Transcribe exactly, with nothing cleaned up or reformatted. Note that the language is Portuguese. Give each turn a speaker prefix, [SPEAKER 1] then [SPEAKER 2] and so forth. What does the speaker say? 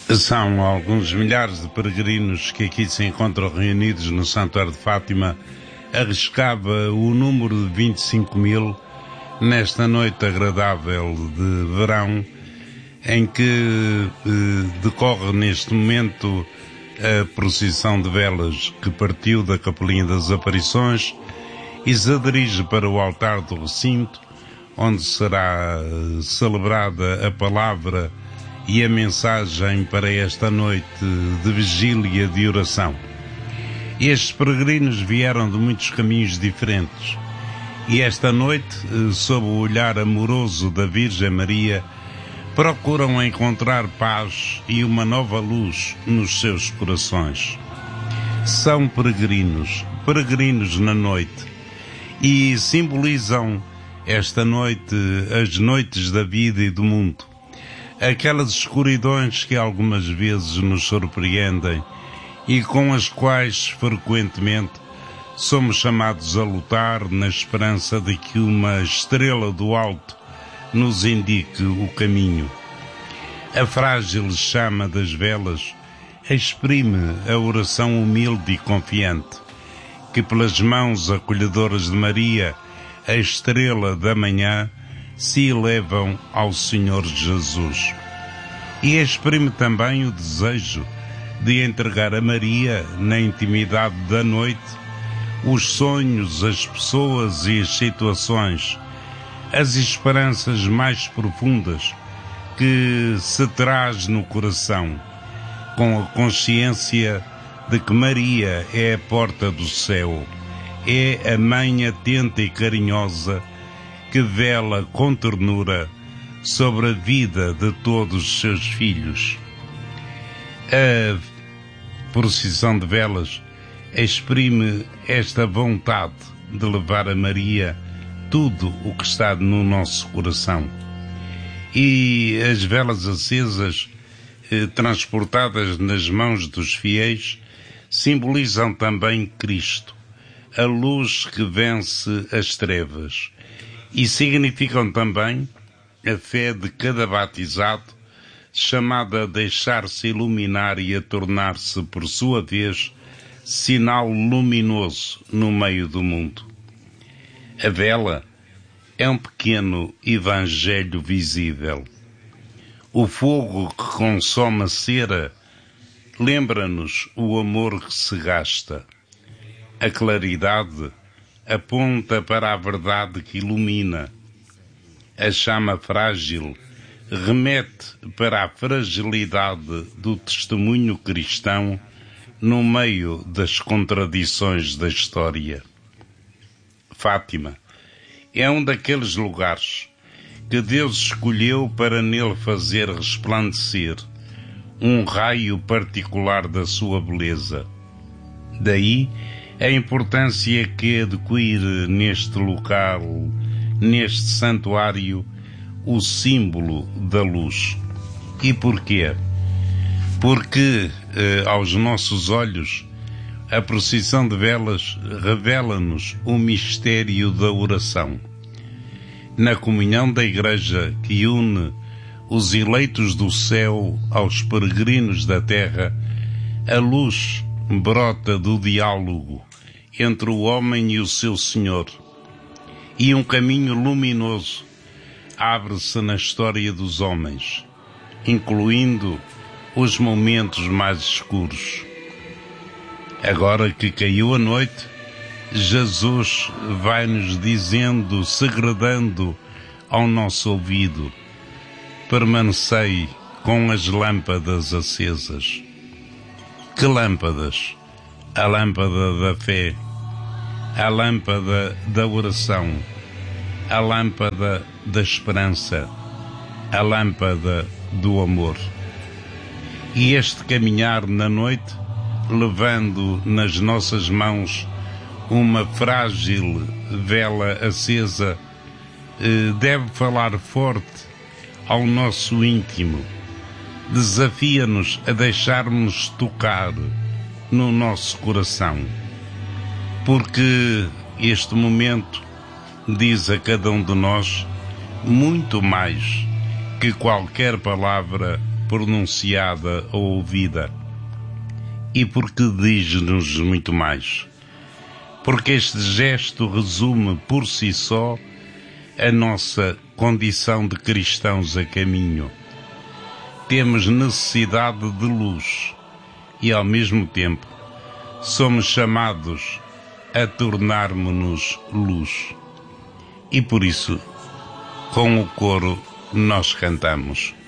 [SPEAKER 1] São alguns milhares de peregrinos que aqui se encontram reunidos no Santuário de Fátima. Arriscava o número de vinte e cinco mil nesta noite agradável de verão, em que eh, decorre neste momento a procissão de velas que partiu da Capelinha das Aparições e se dirige para o altar do recinto, onde será celebrada a palavra e a mensagem para esta noite de vigília de oração. Estes peregrinos vieram de muitos caminhos diferentes e esta noite, sob o olhar amoroso da Virgem Maria, procuram encontrar paz e uma nova luz nos seus corações. São peregrinos, peregrinos na noite, e simbolizam esta noite as noites da vida e do mundo, aquelas escuridões que algumas vezes nos surpreendem e com as quais frequentemente somos chamados a lutar na esperança de que uma estrela do alto nos indique o caminho. A frágil chama das velas exprime a oração humilde e confiante, que pelas mãos acolhedoras de Maria, a estrela da manhã, se elevam ao Senhor Jesus. E exprime também o desejo de entregar a Maria, na intimidade da noite, os sonhos, as pessoas e as situações, as esperanças mais profundas que se traz no coração, com a consciência de que Maria é a porta do céu, é a mãe atenta e carinhosa que vela com ternura sobre a vida de todos os seus filhos. A procissão de velas exprime esta vontade de levar a Maria tudo o que está no nosso coração. E as velas acesas, eh, transportadas nas mãos dos fiéis, simbolizam também Cristo, a luz que vence as trevas, e significam também a fé de cada batizado, chamada a deixar-se iluminar e a tornar-se, por sua vez, sinal luminoso no meio do mundo. A vela é um pequeno evangelho visível. O fogo que consome a cera lembra-nos o amor que se gasta. A claridade aponta para a verdade que ilumina. A chama frágil remete para a fragilidade do testemunho cristão no meio das contradições da história. Fátima é um daqueles lugares que Deus escolheu para nele fazer resplandecer um raio particular da sua beleza. Daí a importância que adquire neste local, neste santuário, o símbolo da luz. E porquê? Porque, eh, aos nossos olhos, a procissão de velas revela-nos o mistério da oração. Na comunhão da Igreja que une os eleitos do céu aos peregrinos da terra, a luz brota do diálogo entre o homem e o seu Senhor, e um caminho luminoso abre-se na história dos homens, incluindo os momentos mais escuros. Agora que caiu a noite, Jesus vai-nos dizendo, segredando ao nosso ouvido: permanecei com as lâmpadas acesas. Que lâmpadas? A lâmpada da fé, a lâmpada da oração, a lâmpada da esperança, a lâmpada do amor. E este caminhar na noite, levando nas nossas mãos uma frágil vela acesa, deve falar forte ao nosso íntimo, desafia-nos a deixarmos tocar no nosso coração, porque este momento diz a cada um de nós muito mais que qualquer palavra pronunciada ou ouvida. E porque diz-nos muito mais. Porque este gesto resume por si só a nossa condição de cristãos a caminho. Temos necessidade de luz e, ao mesmo tempo, somos chamados a tornarmos-nos luz. E por isso, com o coro, nós cantamos.